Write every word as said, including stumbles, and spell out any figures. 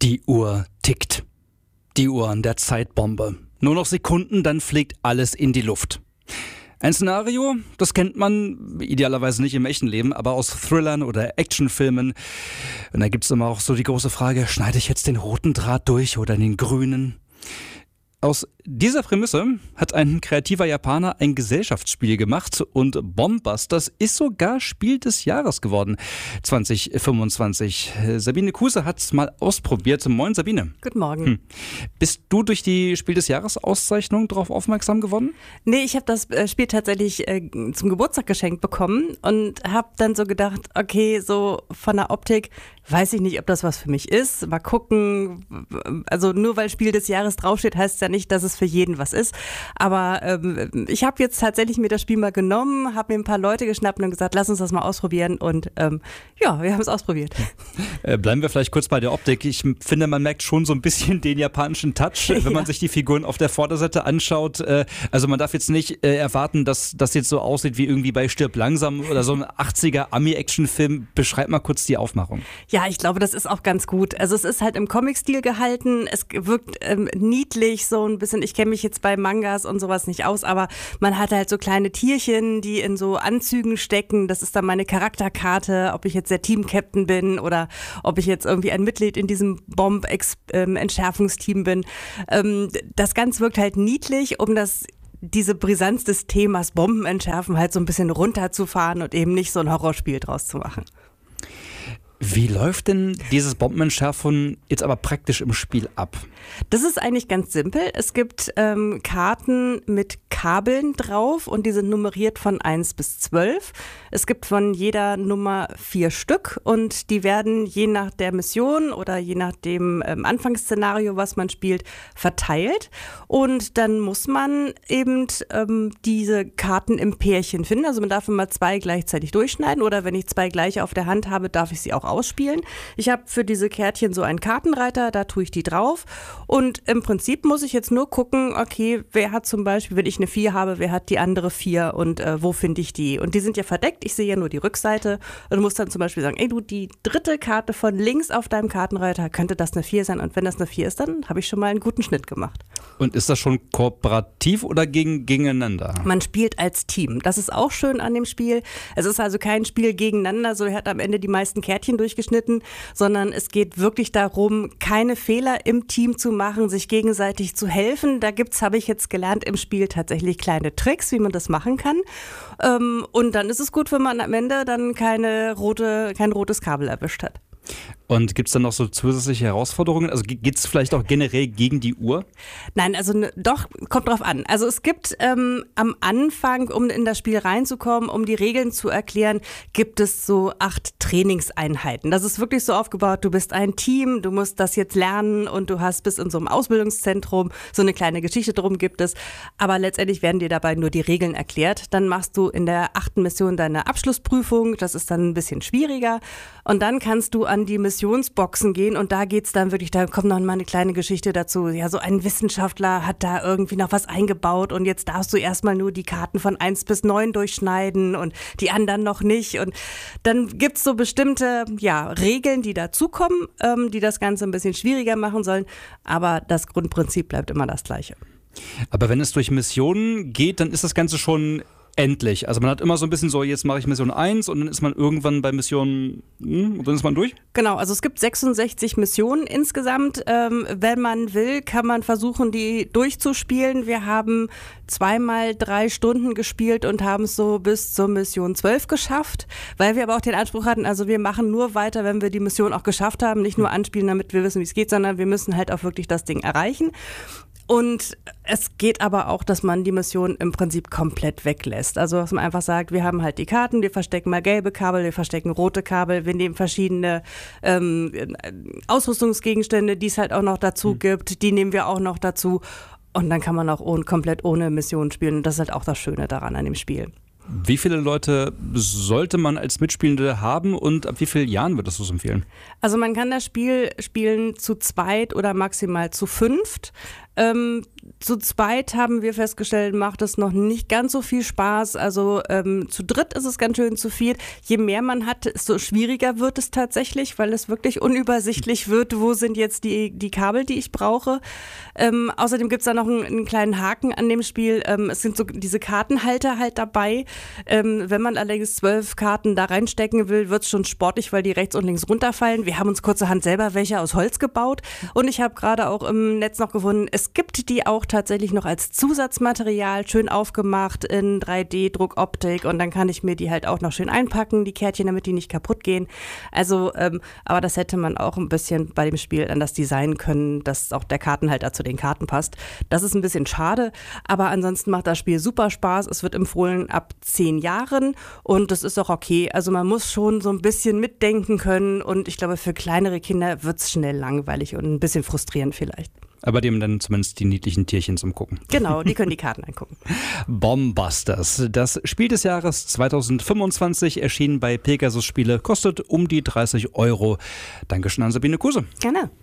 Die Uhr tickt. Die Uhr an der Zeitbombe. Nur noch Sekunden, dann fliegt alles in die Luft. Ein Szenario, das kennt man idealerweise nicht im echten Leben, aber aus Thrillern oder Actionfilmen. Und da gibt es immer auch so die große Frage, schneide ich jetzt den roten Draht durch oder den grünen? Aus dieser Prämisse hat ein kreativer Japaner ein Gesellschaftsspiel gemacht und Bombbusters ist sogar Spiel des Jahres geworden, zwanzig fünfundzwanzig. Sabine Kuse hat es mal ausprobiert. Moin Sabine. Guten Morgen. Hm. Bist du durch die Spiel des Jahres Auszeichnung darauf aufmerksam geworden? Nee, ich habe das Spiel tatsächlich äh, zum Geburtstag geschenkt bekommen und habe dann so gedacht, okay, so von der Optik weiß ich nicht, ob das was für mich ist. Mal gucken. Also nur weil Spiel des Jahres draufsteht, heißt es ja nicht, dass es für jeden was ist. Aber ähm, ich habe jetzt tatsächlich mir das Spiel mal genommen, habe mir ein paar Leute geschnappt und gesagt, lass uns das mal ausprobieren. Und ähm, ja, wir haben es ausprobiert. Äh, bleiben wir vielleicht kurz bei der Optik. Ich finde, man merkt schon so ein bisschen den japanischen Touch, wenn man ja. sich die Figuren auf der Vorderseite anschaut. Äh, also man darf jetzt nicht äh, erwarten, dass das jetzt so aussieht wie irgendwie bei Stirb langsam oder so ein achtziger Ami-Action-Film. Beschreib mal kurz die Aufmachung. Ja, ich glaube, das ist auch ganz gut. Also es ist halt im Comic-Stil gehalten. Es wirkt ähm, niedlich, so ein bisschen. Ich kenne mich jetzt bei Mangas und sowas nicht aus, aber man hat halt so kleine Tierchen, die in so Anzügen stecken. Das ist dann meine Charakterkarte, ob ich jetzt der Team-Captain bin oder ob ich jetzt irgendwie ein Mitglied in diesem Bomb-Entschärfungsteam bin. Ähm, das Ganze wirkt halt niedlich, um das diese Brisanz des Themas Bomben entschärfen halt so ein bisschen runterzufahren und eben nicht so ein Horrorspiel draus zu machen. Wie läuft denn dieses Bombenentschärfen jetzt aber praktisch im Spiel ab? Das ist eigentlich ganz simpel. Es gibt ähm, Karten mit Kabeln drauf und die sind nummeriert von eins bis zwölf. Es gibt von jeder Nummer vier Stück und die werden je nach der Mission oder je nach dem ähm, Anfangsszenario, was man spielt, verteilt. Und dann muss man eben ähm, diese Karten im Pärchen finden. Also man darf immer zwei gleichzeitig durchschneiden oder wenn ich zwei gleiche auf der Hand habe, darf ich sie auch ausspielen. Ich habe für diese Kärtchen so einen Kartenreiter, da tue ich die drauf und im Prinzip muss ich jetzt nur gucken, okay, wer hat zum Beispiel, wenn ich eine vier habe, wer hat die andere vier und äh, wo finde ich die? Und die sind ja verdeckt, ich sehe ja nur die Rückseite und muss dann zum Beispiel sagen, ey du, die dritte Karte von links auf deinem Kartenreiter, könnte das eine vier sein und wenn das eine vier ist, dann habe ich schon mal einen guten Schnitt gemacht. Und ist das schon kooperativ oder gegen, gegeneinander? Man spielt als Team. Das ist auch schön an dem Spiel. Es ist also kein Spiel gegeneinander, so er hat am Ende die meisten Kärtchen durchgeschnitten, sondern es geht wirklich darum, keine Fehler im Team zu machen, sich gegenseitig zu helfen. Da gibt's, habe ich jetzt gelernt, im Spiel tatsächlich kleine Tricks, wie man das machen kann. Und dann ist es gut, wenn man am Ende dann keine rote, kein rotes Kabel erwischt hat. Und gibt es dann noch so zusätzliche Herausforderungen? Also geht es vielleicht auch generell gegen die Uhr? Nein, also ne, doch, kommt drauf an. Also es gibt ähm, am Anfang, um in das Spiel reinzukommen, um die Regeln zu erklären, gibt es so acht Trainingseinheiten. Das ist wirklich so aufgebaut, du bist ein Team, du musst das jetzt lernen und du hast bis in so einem Ausbildungszentrum, so eine kleine Geschichte drum gibt es. Aber letztendlich werden dir dabei nur die Regeln erklärt. Dann machst du in der achten Mission deine Abschlussprüfung, das ist dann ein bisschen schwieriger. Und dann kannst du an die Missionsboxen gehen und da geht's dann wirklich, da kommt noch mal eine kleine Geschichte dazu. Ja, so ein Wissenschaftler hat da irgendwie noch was eingebaut und jetzt darfst du erstmal nur die Karten von eins bis neun durchschneiden und die anderen noch nicht. Und dann gibt's so bestimmte, ja, Regeln, die dazukommen, ähm, die das Ganze ein bisschen schwieriger machen sollen. Aber das Grundprinzip bleibt immer das Gleiche. Aber wenn es durch Missionen geht, dann ist das Ganze schon endlich. Also man hat immer so ein bisschen so, jetzt mache ich Mission eins und dann ist man irgendwann bei Mission hm, und dann ist man durch? Genau, also es gibt sechsundsechzig Missionen insgesamt. Ähm, wenn man will, kann man versuchen, die durchzuspielen. Wir haben zweimal drei Stunden gespielt und haben es so bis zur Mission zwölf geschafft, weil wir aber auch den Anspruch hatten, also wir machen nur weiter, wenn wir die Mission auch geschafft haben, nicht nur anspielen, damit wir wissen, wie es geht, sondern wir müssen halt auch wirklich das Ding erreichen. Und es geht aber auch, dass man die Mission im Prinzip komplett weglässt. Also dass man einfach sagt, wir haben halt die Karten, wir verstecken mal gelbe Kabel, wir verstecken rote Kabel, wir nehmen verschiedene ähm, Ausrüstungsgegenstände, die es halt auch noch dazu mhm. gibt, die nehmen wir auch noch dazu. Und dann kann man auch ohne, komplett ohne Mission spielen. Und das ist halt auch das Schöne daran an dem Spiel. Wie viele Leute sollte man als Mitspielende haben und ab wie vielen Jahren würdest du es empfehlen? Also man kann das Spiel spielen zu zweit oder maximal zu fünft. Ähm, zu zweit haben wir festgestellt, macht es noch nicht ganz so viel Spaß. Also ähm, zu dritt ist es ganz schön zu viel. Je mehr man hat, desto schwieriger wird es tatsächlich, weil es wirklich unübersichtlich wird, wo sind jetzt die, die Kabel, die ich brauche. Ähm, außerdem gibt es da noch einen, einen kleinen Haken an dem Spiel. Ähm, es sind so diese Kartenhalter halt dabei. Ähm, wenn man allerdings zwölf Karten da reinstecken will, wird es schon sportlich, weil die rechts und links runterfallen. Wir haben uns kurzerhand selber welche aus Holz gebaut und ich habe gerade auch im Netz noch gefunden, es gibt die auch tatsächlich noch als Zusatzmaterial, schön aufgemacht in drei D-Druckoptik und dann kann ich mir die halt auch noch schön einpacken, die Kärtchen, damit die nicht kaputt gehen. Also, ähm, aber das hätte man auch ein bisschen bei dem Spiel anders designen können, dass auch der Kartenhalter zu den Karten passt. Das ist ein bisschen schade, aber ansonsten macht das Spiel super Spaß. Es wird empfohlen ab zehn Jahren und das ist auch okay. Also man muss schon so ein bisschen mitdenken können und ich glaube, für kleinere Kinder wird es schnell langweilig und ein bisschen frustrierend vielleicht. Aber die haben dann zumindest die niedlichen Tierchen zum Gucken. Genau, die können die Karten angucken. Bombusters, das Spiel des Jahres zweitausendfünfundzwanzig, erschienen bei Pegasus Spiele, kostet um die dreißig Euro. Dankeschön an Sabine Kuse. Gerne.